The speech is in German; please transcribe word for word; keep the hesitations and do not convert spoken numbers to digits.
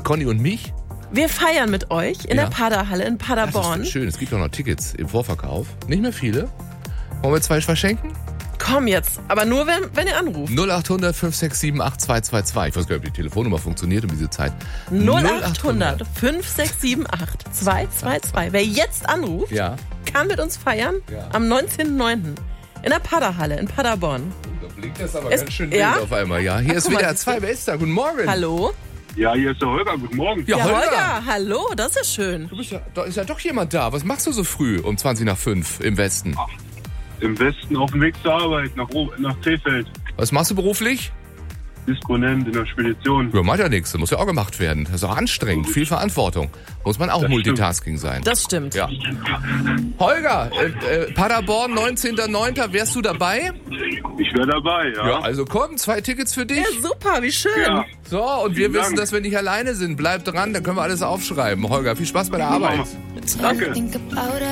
Conny und mich. Wir feiern mit euch in Ja. der Paderhalle in Paderborn. Das ist schön, es gibt auch noch Tickets im Vorverkauf. Nicht mehr viele. Wollen wir zwei verschenken? Komm jetzt, aber nur wenn, wenn ihr anruft. null acht hundert fünf sechs sieben acht zwei zwei zwei. Ich weiß gar nicht, ob die Telefonnummer funktioniert um diese Zeit. null acht hundert fünf sechs sieben acht zwei zwei zwei. Wer jetzt anruft, Ja. kann mit uns feiern Ja. am neunzehnten neunten in der Paderhalle in Paderborn. Da blinkt das aber Es- ganz schön ja? wild auf einmal. Ja, hier Ach, ist guck mal, W D R siehst zwei. Wer ist da? Guten Morgen. Hallo? Ja, hier ist der Holger. Guten Morgen. Ja, Ja, Holger. Holger, hallo, das ist schön. Du bist ja, da ist ja doch jemand da. Was machst du so früh um zwanzig nach fünf im Westen? Im Westen auf dem Weg zur Arbeit nach, O- nach Krefeld. Was machst du beruflich? Disponent in der Spedition. Ja, macht ja nichts. Das muss ja auch gemacht werden. Das ist auch anstrengend. Viel Verantwortung. Muss man auch Das Multitasking sein. Das stimmt. Ja. Holger, äh, äh, Paderborn, neunzehnten neunten Wärst du dabei? Ich wäre dabei, ja. Ja, also komm, zwei Tickets für dich. Ja, super, wie schön. Ja. So, und wir Vielen wissen, Dank. dass wir nicht alleine sind. Bleib dran, dann können wir alles aufschreiben. Holger, viel Spaß bei der Arbeit. Danke. Think about it.